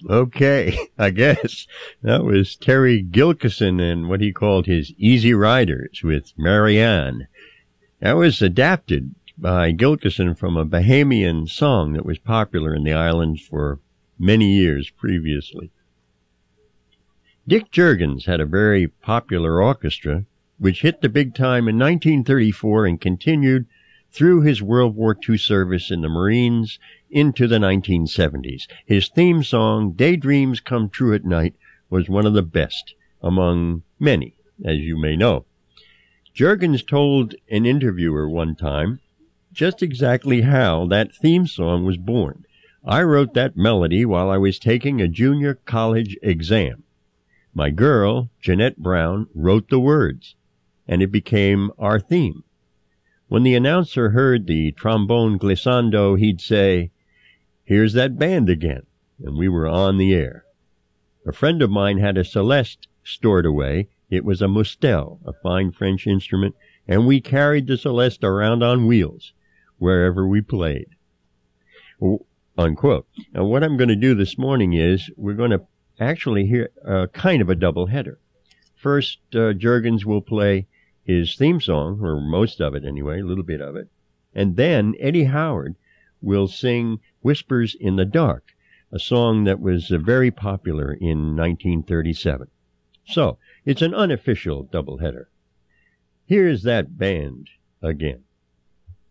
Okay, I guess. That was Terry Gilkyson and what he called his Easy Riders with Marianne. That was adapted by Gilkyson from a Bahamian song that was popular in the islands for many years previously. Dick Juergens had a very popular orchestra which hit the big time in 1934 and continued through his World War II service in the Marines into the 1970s. His theme song, Daydreams Come True at Night, was one of the best among many, as you may know. Juergens told an interviewer one time just exactly how that theme song was born. I wrote that melody while I was taking a junior college exam. My girl, Jeanette Brown, wrote the words, and it became our theme. When the announcer heard the trombone glissando, he'd say, "Here's that band again," and we were on the air. A friend of mine had a Celeste stored away. It was a Mustel, a fine French instrument, and we carried the Celeste around on wheels wherever we played. Unquote. Now, what I'm going to do this morning is we're going to actually hear kind of a double header. First, Juergens will play his theme song, or most of it anyway, a little bit of it, and then Eddie Howard will sing Whispers in the Dark, a song that was very popular in 1937. So, it's an unofficial doubleheader. Here's that band again.